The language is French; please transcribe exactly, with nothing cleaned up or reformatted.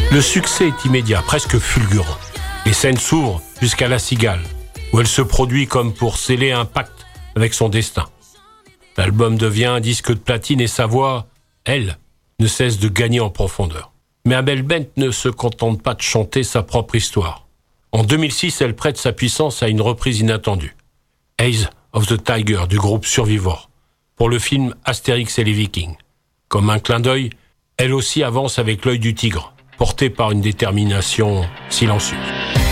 Le succès est immédiat, presque fulgurant. Les scènes s'ouvrent jusqu'à La Cigale, où elle se produit comme pour sceller un pacte avec son destin. L'album devient un disque de platine et sa voix, elle, ne cesse de gagner en profondeur. Mais Amel Bent ne se contente pas de chanter sa propre histoire. En deux mille six, elle prête sa puissance à une reprise inattendue. Eyes of the Tiger du groupe Survivor, pour le film Astérix et les Vikings. Comme un clin d'œil, elle aussi avance avec l'œil du tigre, portée par une détermination silencieuse.